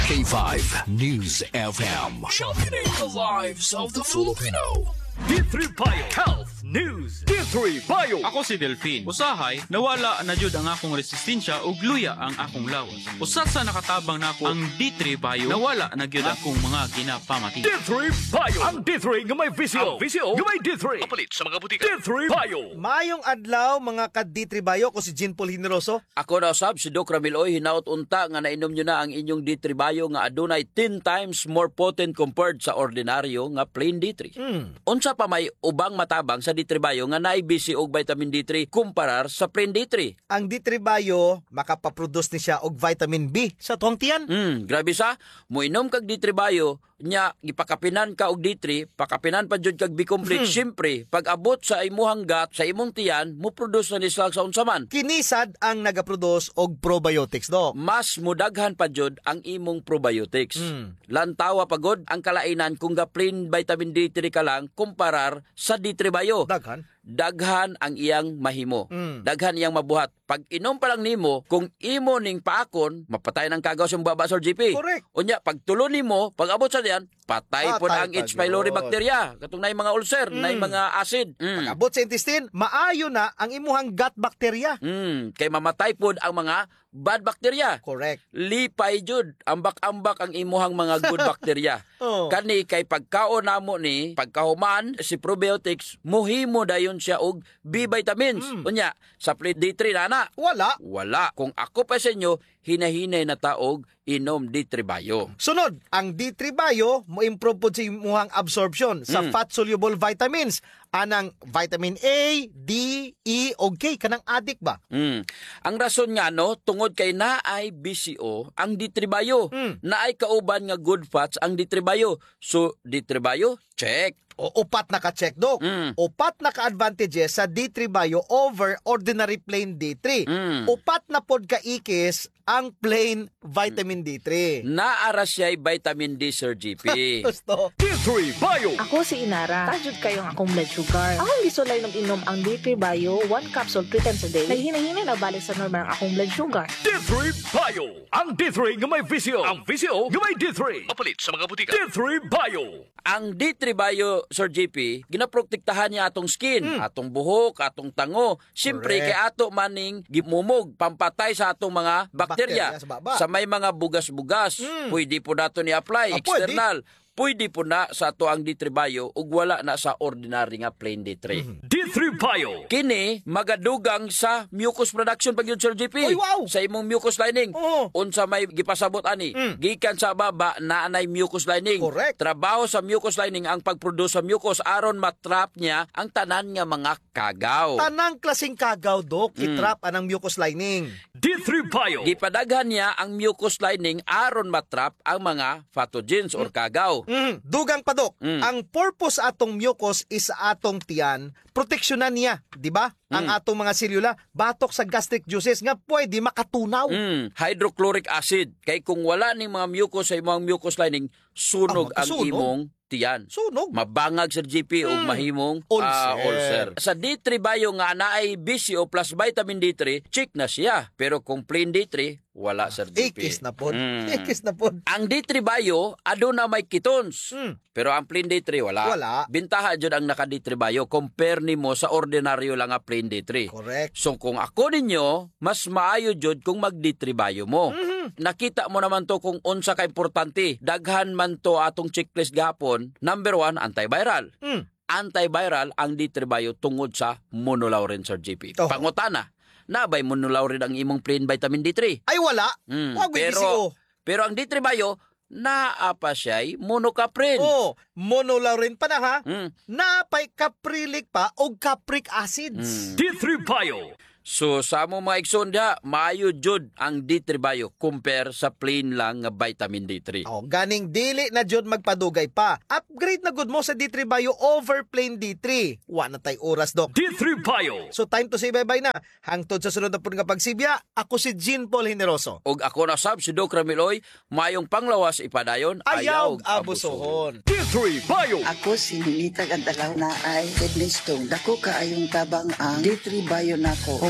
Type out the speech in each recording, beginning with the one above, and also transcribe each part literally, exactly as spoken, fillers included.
K five News F M. Championing the lives of the Filipino. D three Bio Health News. D three Bio. Ako si Delphine. Usahay, nawala na jud ang akong resistensya ug luya ang akong lawas. Usat sa nakatabang nako ang D three Bio, nawala na gyud akong mga ginapamati. D three Bio. Ang D three nga may visio. Ang Visio nga may D three. Kapalit sa mga butika. D three Bio. Mayong adlaw mga ka-D three Bio, ko si Jean Paul Generoso. Ako na usab si Doc Ramiloy, hinaut unta nga nainom nyo na ang inyong D three Bio nga adunay ten times more potent compared sa ordinaryo nga plain D three. Mm. Unsa pa may ubang matabang sa D three Bio nga naay B C og vitamin D three kumparar sa plain D three. Ang D three Bio makapaproduce ni siya og vitamin B sa tuwang tiyan. Hmm, grabe sa, muinom kag D three Bio nya gipakapinan ka og D three, pakapinan pa jud kag B-complex. Hmm. Syempre, pag abot sa imong gut, sa imong tiyan, mo produce na ni sa unsa man. Kinisad ang nagaproduce og probiotics do. Mas mudaghan pa jud ang imong probiotics. Mm. Lantawa pagod ang kalainan kung ga plain vitamin D three ka lang kumparar sa D three Bio. Daghan. Daghan ang iyang mahimo. Mm. Daghan iyang mabuhat. Pag inom pa lang nimo, kung imo ning paakon, mapatay ng kagaw sa baba Sir G P. Correct. Unya, pag tulo nimo, pag abot sa diyan, patay, Patay po na ang pa H. pylori yun. bacteria. Katong na mga ulcer, na Mm. mga acid. Mm. Abot sa intestine, maayo na ang imuhang gut bacteria. Mm. Kay mamatay po ang mga bad bacteria. Correct. Lipay jud, ambak-ambak ang imuhang mga good bacteria. Oh. Kani kay pagkaon namo ni, pagkahuman si probiotics, muhimo dayon siya og B vitamins. Mm. Unya, sa plain D three nana, Wala. wala. Kung ako pa sa inyo, hinahinay na taog inom D three Bio. Sunod, ang D three Bio mo improve po sa imuhang absorption sa Mm. fat-soluble vitamins. Anang vitamin A, D, E, o K. Kanang adik ba? Mm. Ang rason nga no, tungod kay naay B C O ang D three Bio. Mm. Naay kauban nga good fats ang D three Bio. So D three Bio, check. O upat na ka-check, Dok. Mm. Upat na ka-advantages sa D three Bio over ordinary plain D three. Mm. Upat na pod ka-ikis ang plain vitamin D three. Naara siya'y vitamin D, Sir G P. Gusto. D three Bio. Ako si Inara. Tajud kayo ang akong blood sugar. Akong gisulay ng inom ang D three Bio, one capsule three times a day. Naghinahina na balik sa normal ang akong blood sugar. D three Bio. Ang D three nga may visio. Ang visio nga may D three. Kapalit sa mga butika. D three Bio. Ang D three Bio, Sir G P, ginaprotektahan niya atong skin, atong buhok, atong tango. Siyempre, Correct. kay ato maning gimumog, pampatay sa atong mga bakterya. Bakterya sa baba. Sa may mga bugas-bugas, Mm. pwede po nato ni-apply, Ah, pwede. external. Pwede po na sa ato ang D three Bio ug wala na sa ordinary nga plain D three. D three Bio. Kini magadugang sa mucus production pag yun, Sir G P. Oy, wow! Sa imong mucus lining. Oo. Unsa may gipasabot ani? Mm. Gikan sa baba naanay mucus lining. Correct. Trabaho sa mucus lining ang pagproduce sa mucus aron matrap niya ang tanan nga mga kagaw. Tanang klaseng kagaw, Dok, Mm. itrap anang mucus lining. D three Bio. Gipadaghan niya ang mucus lining aron matrap ang mga pathogens or kagaw. Mm. Dugang pa, Dok. Mm. Ang purpose atong mucus is sa atong tiyan, proteksyonan niya, di ba? Ang Mm. atong mga selula, batok sa gastric juices nga pwede makatunaw. Mm, hydrochloric acid. Kay kung wala ning mga mucus sa imong mucus lining, sunog Ah, ang magkasunog? imong tiyan. Sunog. Mabangag Sir G P o Mm. mahimong Ulcer. ah, ulcer. Sa D three Bio nga naay B C O plus vitamin D three, check na siya. Pero kung plain D three, wala Sir G P. Ikis na pod. Mm. Ikis na pod. Ang D three Bio, aduna may ketones. Mm. Pero ang plain D three, wala. Wala. Bintaha jud ang naka D three Bio, compare nimo sa ordinaryo lang nga plain D three. Correct. So kung ako ninyo, mas maayo jud kung mag D three Bio mo. Mhm. Nakita mo naman to kung unsa ka importante. Daghan man to atong checklist gahapon. Number one, antiviral. Mm. Antiviral ang D three Bio tungod sa monolaurin, Sir G P. Oh. Pangutana, nabay monolaurin ang imong plain vitamin D three? Ay wala. Mm, Wag may pero, B C O. pero ang D three Bio, naa pa siya'y monocaprin. Oh, monolaurin pa na ha. Mm. Napay caprilic pa o capric acids. Mm. D three Bio. So sa among mga igsoon diha, maayo jud ang D three Bio compare sa plain lang nga vitamin D three. Oh, ganing dili na jud magpadugay pa. Upgrade na good mo sa D three Bio over plain D three. Wa na tay oras, Dok. D three Bio. So time to say bye-bye na. Hangtod sa sunod na pud nga pagsibya, ako si Jean Paul Generoso. Og ako na sab si Doc Ramiloy, mayong panglawas ipadayon, Ayaw ayaw abusohon. D three Bio. Ako si Ninita Gandalaw na ay kidney stone. Dako kaayong tabang ang D three Bio nako. Kung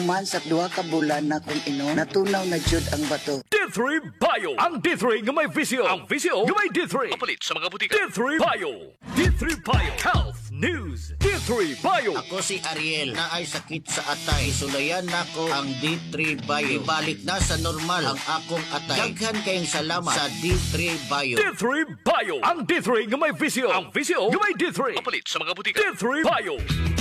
Human sa duha ka bulan na kung inom, natunaw na jud ang bato. D three Bio. Ang D three nga may visyo. Ang visyo nga may D three. Kapalit sa mga butika. D three Bio. D three Bio. Health News. D three Bio. Ako si Ariel na ay sakit sa atay. Isulayan nako ang D three Bio. Ibalik na sa normal ang akong atay. Daghan kayong salamat sa D three Bio. D three Bio. Ang D three nga may visyo. Ang visyo nga may D three. Kapalit sa mga butika. D three Bio.